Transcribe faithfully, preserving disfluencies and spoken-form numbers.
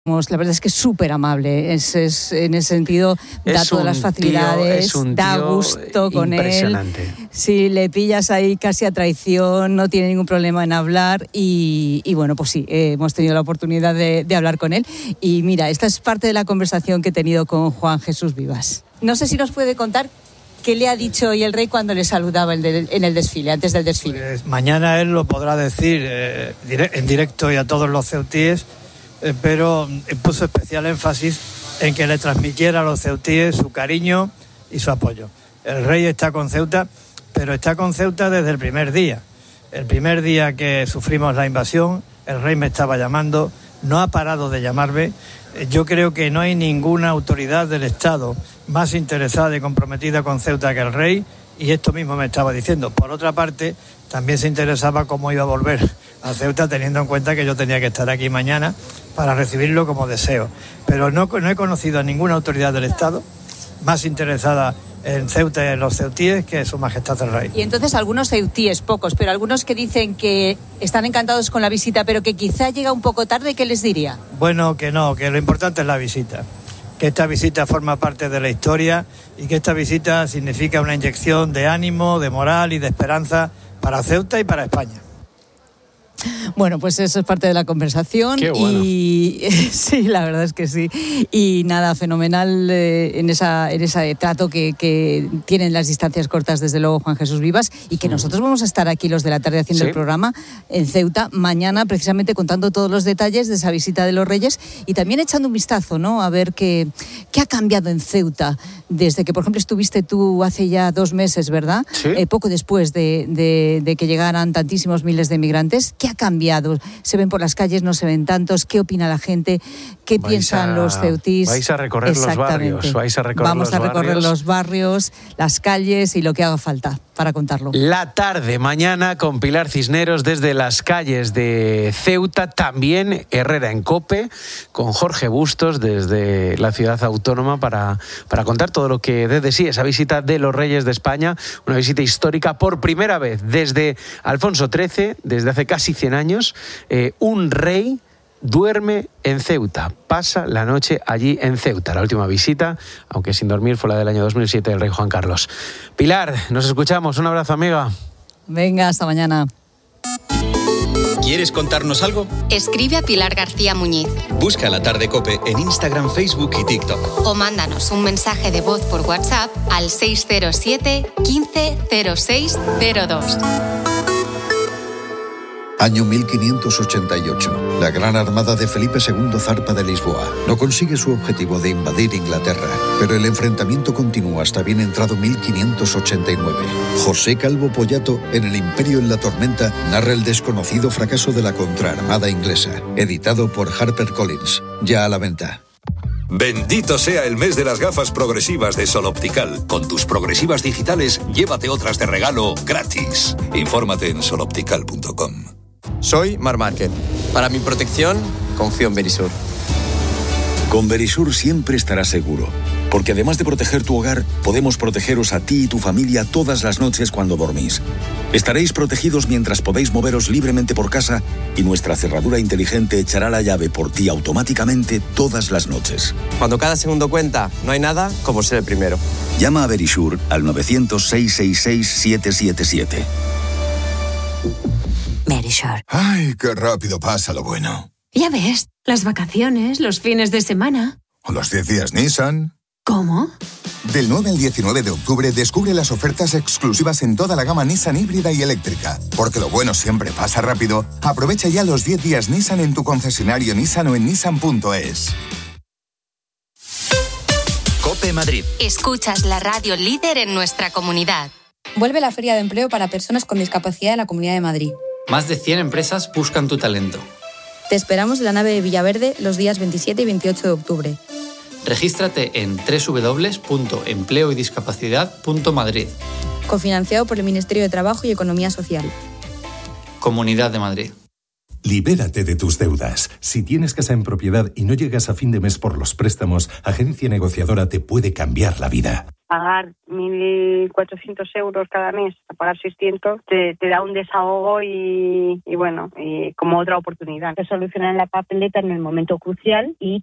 La verdad es que es súper amable, es, es, en ese sentido da todas las facilidades, tío, da gusto con él. Si le pillas ahí casi a traición, no tiene ningún problema en hablar y, y bueno, pues sí, eh, hemos tenido la oportunidad de, de hablar con él. Y mira, esta es parte de la conversación que he tenido con Juan Jesús Vivas. No sé si nos puede contar qué le ha dicho hoy el rey cuando le saludaba en el desfile, antes del desfile. Pues mañana él lo podrá decir eh, en directo y a todos los ceutíes, pero puso especial énfasis en que le transmitiera a los ceutíes su cariño y su apoyo. El rey está con Ceuta, pero está con Ceuta desde el primer día. El primer día que sufrimos la invasión, el rey me estaba llamando, no ha parado de llamarme. Yo creo que no hay ninguna autoridad del Estado más interesada y comprometida con Ceuta que el rey, y esto mismo me estaba diciendo. Por otra parte, también se interesaba cómo iba a volver a Ceuta, teniendo en cuenta que yo tenía que estar aquí mañana para recibirlo como deseo. Pero no, no he conocido a ninguna autoridad del Estado más interesada en Ceuta y en los ceutíes que Su Majestad el Rey. Y entonces algunos ceutíes, pocos, pero algunos que dicen que están encantados con la visita, pero que quizá llega un poco tarde, ¿qué les diría? Bueno, que no, que lo importante es la visita. Que esta visita forma parte de la historia y que esta visita significa una inyección de ánimo, de moral y de esperanza para Ceuta y para España. Bueno, pues eso es parte de la conversación. Qué bueno. Y sí, la verdad es que sí. Y nada, fenomenal eh, en esa en ese trato que, que tienen las distancias cortas, desde luego, Juan Jesús Vivas, y que nosotros vamos a estar aquí los de la tarde haciendo ¿Sí? el programa en Ceuta mañana, precisamente contando todos los detalles de esa visita de los Reyes y también echando un vistazo, ¿no? A ver qué, qué ha cambiado en Ceuta desde que, por ejemplo, estuviste tú hace ya dos meses, ¿verdad? Sí. Eh, poco después de, de, de que llegaran tantísimos miles de migrantes. ¿Qué ha cambiado? ¿Se ven por las calles? ¿No se ven tantos? ¿Qué opina la gente? ¿Qué vais piensan a, los ceutís? Vais a recorrer los barrios. Vais a recorrer Vamos los a recorrer barrios. los barrios, las calles y lo que haga falta para contarlo. La tarde mañana con Pilar Cisneros desde las calles de Ceuta, también Herrera en COPE, con Jorge Bustos desde la ciudad autónoma para, para contar todo lo que desde sí esa visita de los Reyes de España, una visita histórica por primera vez desde Alfonso trece, desde hace casi cien años, eh, un rey duerme en Ceuta, pasa la noche allí en Ceuta. La última visita, aunque sin dormir, fue la del año dos mil siete del rey Juan Carlos. Pilar, nos escuchamos. Un abrazo, amiga. Venga, hasta mañana. ¿Quieres contarnos algo? Escribe a Pilar García Muñiz. Busca La Tarde COPE en Instagram, Facebook y TikTok. O mándanos un mensaje de voz por WhatsApp al seis cero siete, quince, cero seis cero dos. Año mil quinientos ochenta y ocho. La gran armada de Felipe segundo zarpa de Lisboa. No consigue su objetivo de invadir Inglaterra, pero el enfrentamiento continúa hasta bien entrado mil quinientos ochenta y nueve. José Calvo Pollato, en El Imperio en la Tormenta, narra el desconocido fracaso de la contraarmada inglesa. Editado por HarperCollins. Ya a la venta. Bendito sea el mes de las gafas progresivas de Sol Optical. Con tus progresivas digitales, llévate otras de regalo gratis. Infórmate en sol optical punto com. Soy Mar Márquez. Para mi protección, confío en Verisur. Con Verisur siempre estarás seguro, porque además de proteger tu hogar, podemos protegeros a ti y tu familia todas las noches cuando dormís. Estaréis protegidos mientras podéis moveros libremente por casa y nuestra cerradura inteligente echará la llave por ti automáticamente todas las noches. Cuando cada segundo cuenta, no hay nada como ser el primero. Llama a Verisur al nueve cero cero, seis seis seis, siete siete siete. Verisur. Ay, qué rápido pasa lo bueno. Ya ves, las vacaciones, los fines de semana. O los diez días Nissan. ¿Cómo? Del nueve al diecinueve de octubre descubre las ofertas exclusivas en toda la gama Nissan híbrida y eléctrica. Porque lo bueno siempre pasa rápido. Aprovecha ya los diez días Nissan en tu concesionario Nissan o en nissan punto es. COPE Madrid. Escuchas la radio líder en nuestra comunidad. Vuelve la Feria de Empleo para Personas con Discapacidad de la Comunidad de Madrid. Más de cien empresas buscan tu talento. Te esperamos en la nave de Villaverde los días veintisiete y veintiocho de octubre. Regístrate en doble u doble u doble u punto empleo y discapacidad punto madrid. Cofinanciado por el Ministerio de Trabajo y Economía Social. Comunidad de Madrid. Libérate de tus deudas. Si tienes casa en propiedad y no llegas a fin de mes por los préstamos, Agencia Negociadora te puede cambiar la vida. pagar mil cuatrocientos euros cada mes a pagar seiscientos te, te da un desahogo y, y bueno, y como otra oportunidad. Te solucionan la papeleta en el momento crucial y